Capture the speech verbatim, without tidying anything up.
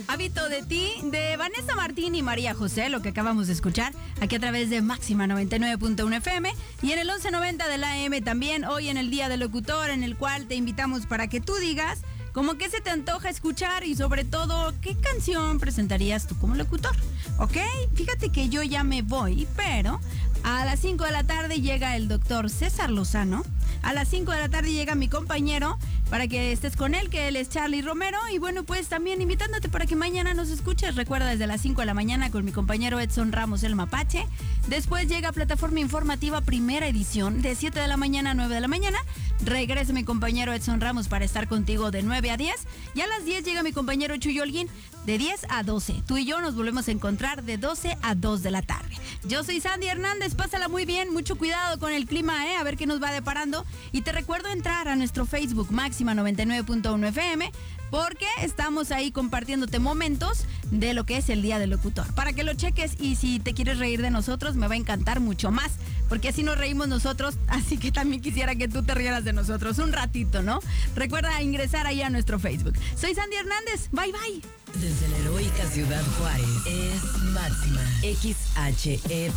Hábito de ti, de Vanessa Martín y María José, lo que acabamos de escuchar, aquí a través de Máxima noventa y nueve punto uno F M y en el once noventa de la A M también, hoy en el Día del Locutor, en el cual te invitamos para que tú digas como qué se te antoja escuchar y sobre todo, ¿qué canción presentarías tú como locutor? ¿Ok? Fíjate que yo ya me voy, pero a las cinco de la tarde llega el doctor César Lozano. A las cinco de la tarde llega mi compañero para que estés con él, que él es Charlie Romero. Y bueno, pues también invitándote para que mañana nos escuches. Recuerda, desde las cinco de la mañana con mi compañero Edson Ramos, el Mapache. Después llega Plataforma Informativa, primera edición, de siete de la mañana a nueve de la mañana. Regresa mi compañero Edson Ramos para estar contigo de nueve a diez. Y a las diez llega mi compañero Chuy Holguín, de diez a doce. Tú y yo nos volvemos a encontrar de doce a dos de la tarde. Yo soy Sandy Hernández, pásala muy bien, mucho cuidado con el clima, ¿eh? A ver qué nos va deparando. Y te recuerdo entrar a nuestro Facebook Máxima noventa y nueve punto uno F M, porque estamos ahí compartiéndote momentos de lo que es el Día del Locutor. Para que lo cheques, y si te quieres reír de nosotros, me va a encantar mucho más, porque así nos reímos nosotros, así que también quisiera que tú te rieras de nosotros un ratito, ¿no? Recuerda ingresar ahí a nuestro Facebook. Soy Sandy Hernández, bye bye. Desde la heroica Ciudad Juárez es Máxima X H F